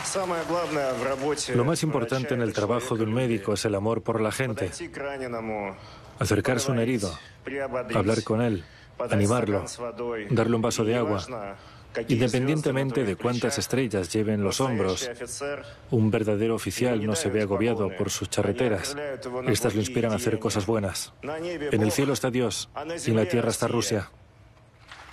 Lo más importante en el trabajo de un médico es el amor por la gente. Acercarse a un herido, hablar con él, animarlo, darle un vaso de agua. Independientemente de cuántas estrellas lleven los hombros, un verdadero oficial no se ve agobiado por sus charreteras. Estas lo inspiran a hacer cosas buenas. En el cielo está Dios y en la tierra está Rusia.